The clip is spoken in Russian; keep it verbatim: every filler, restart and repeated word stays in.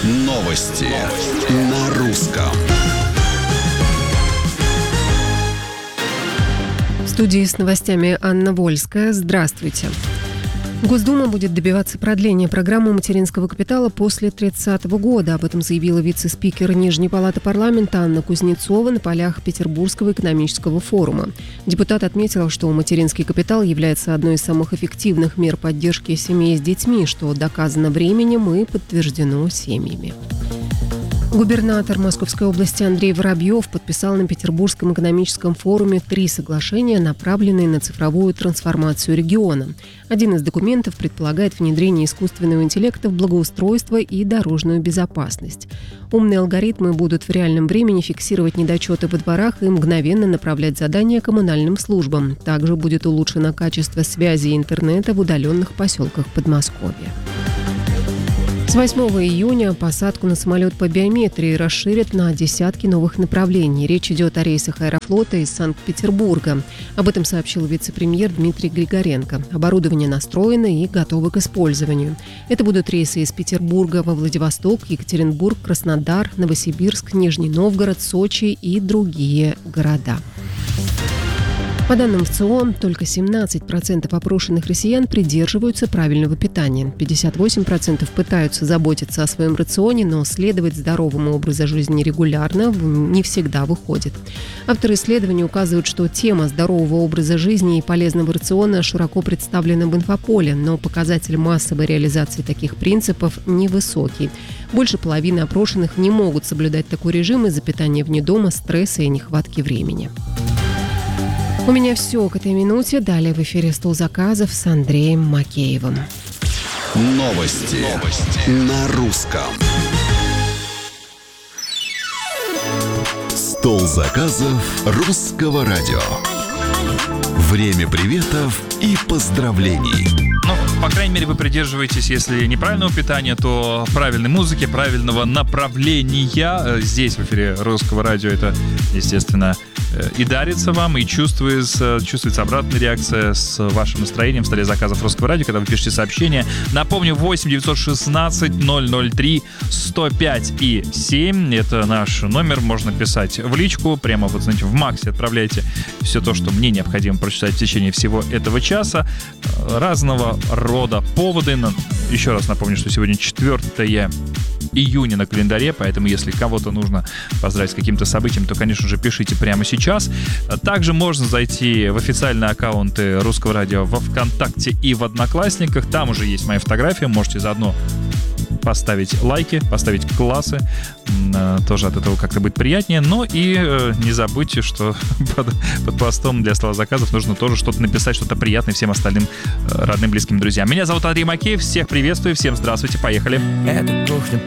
Новости на русском. В студии с новостями Анна Вольская. Здравствуйте. Госдума будет добиваться продления программы материнского капитала после тридцатого года. Об этом заявила вице-спикер Нижней палаты парламента Анна Кузнецова на полях Петербургского экономического форума. Депутат отметил, что материнский капитал является одной из самых эффективных мер поддержки семей с детьми, что доказано временем и подтверждено семьями. Губернатор Московской области Андрей Воробьев подписал на Петербургском экономическом форуме три соглашения, направленные на цифровую трансформацию региона. Один из документов предполагает внедрение искусственного интеллекта в благоустройство и дорожную безопасность. Умные алгоритмы будут в реальном времени фиксировать недочеты во дворах и мгновенно направлять задания коммунальным службам. Также будет улучшено качество связи и интернета в удаленных поселках Подмосковья. С восьмого июня посадку на самолет по биометрии расширят на десятки новых направлений. Речь идет о рейсах Аэрофлота из Санкт-Петербурга. Об этом сообщил вице-премьер Дмитрий Григоренко. Оборудование настроено и готово к использованию. Это будут рейсы из Петербурга во Владивосток, Екатеринбург, Краснодар, Новосибирск, Нижний Новгород, Сочи и другие города. По данным ВЦИОМ, только семнадцать процентов опрошенных россиян придерживаются правильного питания. пятьдесят восемь процентов пытаются заботиться о своем рационе, но следовать здоровому образу жизни регулярно не всегда выходит. Авторы исследования указывают, что тема здорового образа жизни и полезного рациона широко представлена в инфополе, но показатель массовой реализации таких принципов невысокий. Больше половины опрошенных не могут соблюдать такой режим из-за питания вне дома, стресса и нехватки времени. У меня все к этой минуте. Далее в эфире «Стол заказов» с Андреем Макеевым. Новости, Новости. на русском. Стол заказов русского радио. Время приветов и поздравлений. Ну, по крайней мере, вы придерживаетесь, если не правильного питания, то правильной музыки, правильного направления. Здесь, в эфире русского радио, это, естественно, и дарится вам, и чувствуется, чувствуется обратная реакция с вашим настроением в столе заказов русского радио, когда вы пишете сообщение. Напомню, восемь девятьсот шестнадцать ноль ноль три сто пять и семь. Это наш номер. Можно писать в личку. Прямо, вот, знаете, в Максе отправляйте все то, что мне необходимо прочитать в течение всего этого часа. Разного рода поводы. Еще раз напомню, что сегодня четвёртого июня на календаре, поэтому если кого-то нужно поздравить с каким-то событием, то, конечно же, пишите прямо сейчас. Также можно зайти в официальные аккаунты Русского радио во ВКонтакте и в Одноклассниках. Там уже есть моя фотография. Можете заодно поставить лайки, поставить классы. Тоже от этого как-то будет приятнее. Но и не забудьте, что под, под постом для стола заказов нужно тоже что-то написать, что-то приятное всем остальным родным, близким друзьям. Меня зовут Андрей Макеев. Всех приветствую. Всем здравствуйте. Поехали.